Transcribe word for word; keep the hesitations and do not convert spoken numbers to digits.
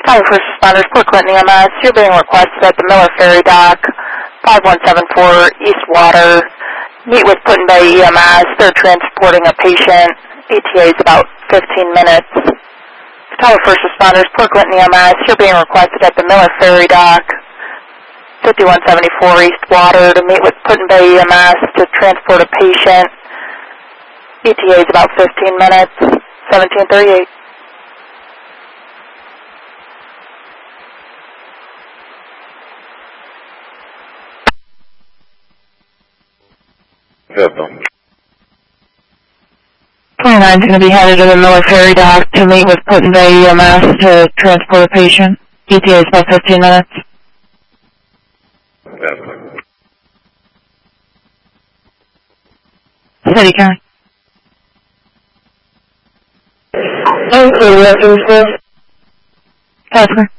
Calling first responders, Port Clinton E M S. You're being requested at the Miller Ferry Dock, five one seven four East Water. Meet with Put-in-Bay E M S. They're transporting a patient. E T A is about fifteen minutes. Calling first responders, Port Clinton E M S. You're being requested at the Miller Ferry Dock, fifty-one seventy-four East Water, to meet with Put-in-Bay E M S to transport a patient. E T A is about fifteen minutes. seventeen thirty-eight. twenty-nine is going to be headed to the Miller Ferry Dock to meet with Put-in-Bay E M S to transport a patient. E T A is about fifteen minutes. City County. Okay, reference. That's